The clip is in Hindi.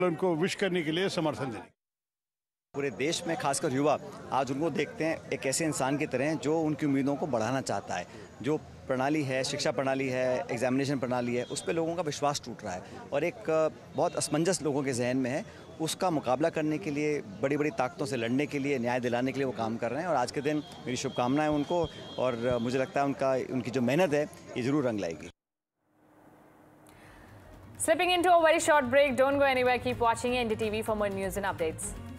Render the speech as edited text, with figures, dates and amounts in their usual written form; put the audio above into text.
उनको विश करने के लिए समर्थन देने। पूरे देश में खासकर युवा आज उनको देखते हैं एक ऐसे इंसान की तरह जो उनकी उम्मीदों को बढ़ाना चाहता है। जो प्रणाली है, शिक्षा प्रणाली है, एग्जामिनेशन प्रणाली है, उस पे लोगों का विश्वास टूट रहा है और एक बहुत असमंजस लोगों के जहन में है। उसका मुकाबला करने के लिए, बड़ी बड़ी ताकतों से लड़ने के लिए, न्याय दिलाने के लिए वो काम कर रहे हैं और आज के दिन मेरी शुभकामनाएं उनको और मुझे लगता है उनकी जो मेहनत है ये ज़रूर रंग लाएगी। Slipping into a very short break, don't go anywhere, keep watching NDTV for more news and updates.